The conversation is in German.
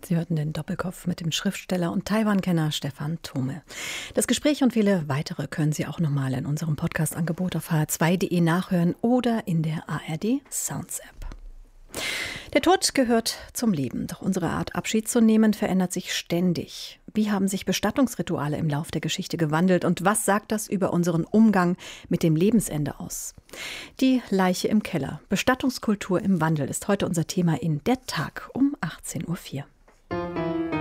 Sie hörten den Doppelkopf mit dem Schriftsteller und Taiwan-Kenner Stefan Thome. Das Gespräch und viele weitere können Sie auch nochmal in unserem Podcast-Angebot auf hr2.de nachhören oder in der ARD Sounds App. Der Tod gehört zum Leben, doch unsere Art, Abschied zu nehmen, verändert sich ständig. Wie haben sich Bestattungsrituale im Lauf der Geschichte gewandelt und was sagt das über unseren Umgang mit dem Lebensende aus? Die Leiche im Keller, Bestattungskultur im Wandel ist heute unser Thema in Der Tag um 18.04 Uhr.